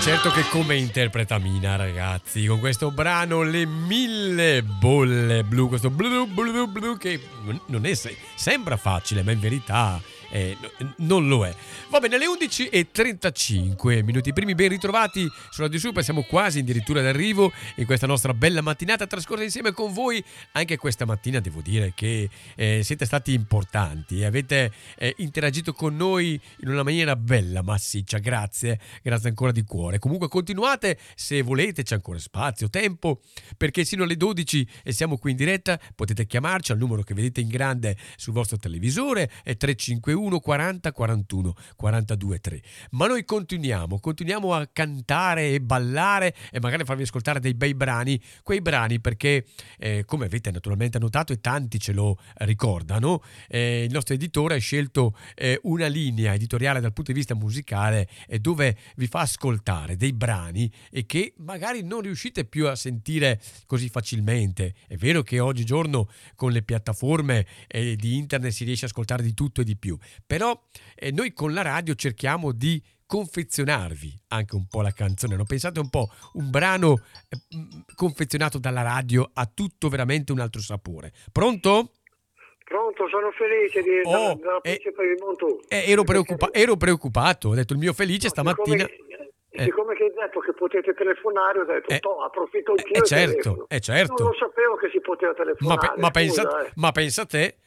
certo che come interpreta Mina, ragazzi, con questo brano Le mille bolle blu, questo blu blu blu che non è sembra facile, ma in verità non lo è. Va bene, alle 11:35 minuti primi, ben ritrovati su Radio Super, siamo quasi addirittura d'arrivo in questa nostra bella mattinata trascorsa insieme con voi. Anche questa mattina devo dire che siete stati importanti, avete interagito con noi in una maniera bella, massiccia, grazie ancora di cuore. Comunque continuate, se volete, c'è ancora spazio, tempo, perché sino alle 12 siamo qui in diretta, potete chiamarci al numero che vedete in grande sul vostro televisore, è 351 40 41 42 3. Ma noi continuiamo a cantare e ballare e magari farvi ascoltare dei bei brani, quei brani perché come avete naturalmente notato e tanti ce lo ricordano, il nostro editore ha scelto una linea editoriale dal punto di vista musicale dove vi fa ascoltare dei brani e che magari non riuscite più a sentire così facilmente. È vero che oggigiorno con le piattaforme di internet si riesce a ascoltare di tutto e di più, però noi con la radio cerchiamo di confezionarvi anche un po' la canzone, no? Pensate un po', un brano confezionato dalla radio ha tutto veramente un altro sapore. Pronto? Pronto, sono felice della Principe di Montù. Ero preoccupato, ho detto il mio felice stamattina. Siccome che hai detto che potete telefonare, ho detto approfitto anch'io. Certo. Non lo sapevo che si poteva telefonare. Ma pensa a te.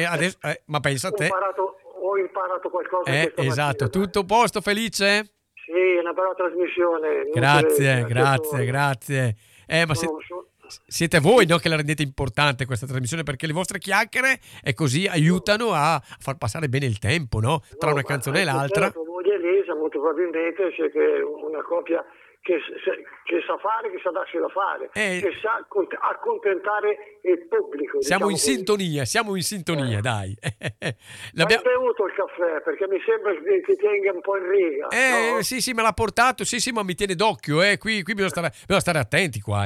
Ho imparato qualcosa questa esatto, mattina, tutto a posto, felice? Sì, è una bella trasmissione. Grazie. Ma siete voi, no, che la rendete importante questa trasmissione, perché le vostre chiacchiere e così aiutano a far passare bene il tempo, no? Tra una canzone e l'altra. Certo, moglie Elisa molto probabilmente siete una coppia che sa fare, che sa darsi da fare, che sa accontentare il pubblico. Siamo in sintonia, dai. Hai bevuto il caffè? Perché mi sembra che tenga un po' in riga. No? Sì, me l'ha portato, sì, ma mi tiene d'occhio, qui bisogna stare attenti qua,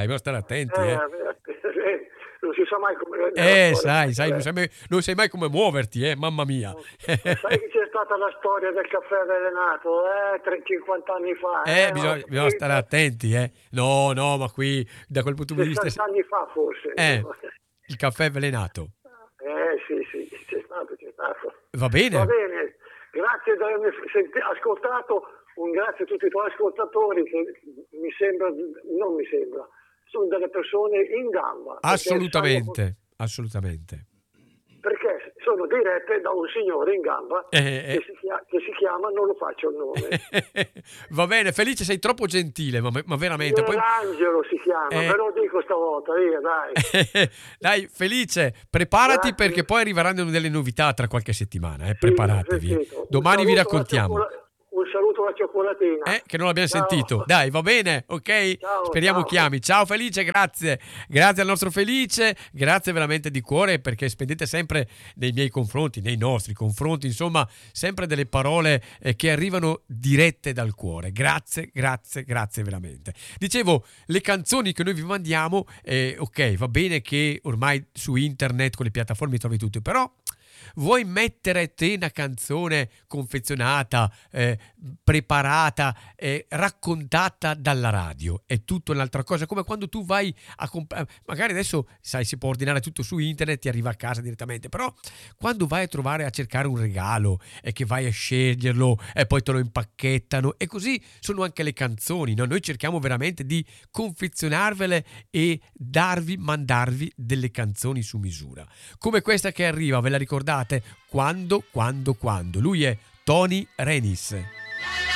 Non si sa mai come... sai, non sai mai come muoverti, mamma mia. Sai che c'è stata la storia del caffè avvelenato, 50 anni fa. Bisogna stare attenti, No, ma qui, da quel punto di vista... 60 anni fa, forse. Il caffè avvelenato. Sì, c'è stato. Va bene. Grazie di avermi ascoltato, un grazie a tutti i tuoi ascoltatori, che non mi sembra, sono delle persone in gamba. Assolutamente. Perché sono dirette da un signore in gamba che si chiama, non lo faccio il nome. Va bene, Felice, sei troppo gentile, ma veramente. Angelo si chiama, ve lo dico stavolta, via, dai. Dai, Felice, preparati. Grazie. Perché poi arriveranno delle novità tra qualche settimana, preparatevi. Domani vi raccontiamo. Un saluto alla cioccolatina. Che non l'abbiamo sentito. Dai, va bene, ok? Ciao, speriamo chiami. Ciao Felice, grazie al nostro Felice, grazie veramente di cuore, perché spendete sempre nei miei confronti, nei nostri confronti, insomma, sempre delle parole che arrivano dirette dal cuore. Grazie veramente. Dicevo, le canzoni che noi vi mandiamo, ok, va bene che ormai su internet con le piattaforme trovi tutto, però vuoi mettere te una canzone confezionata, preparata, raccontata dalla radio, è tutto un'altra cosa. Come quando tu vai a magari adesso sai, si può ordinare tutto su internet, ti arriva a casa direttamente, però quando vai a cercare un regalo e che vai a sceglierlo e poi te lo impacchettano, e così sono anche le canzoni, no? Noi cerchiamo veramente di confezionarvele e mandarvi delle canzoni su misura, come questa che arriva, ve la ricordate? Quando. Lui è Tony Renis.